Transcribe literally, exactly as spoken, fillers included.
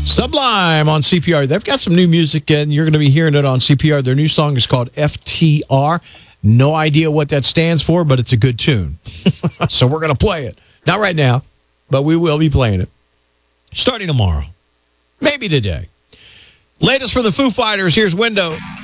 Sublime on C P R. They've got some new music, and you're going to be hearing it on C P R. Their new song is called F T R. No idea what that stands for, but it's a good tune. So we're going to play it. Not right now, but we will be playing it. Starting tomorrow. Maybe today. Latest for the Foo Fighters. Here's Window.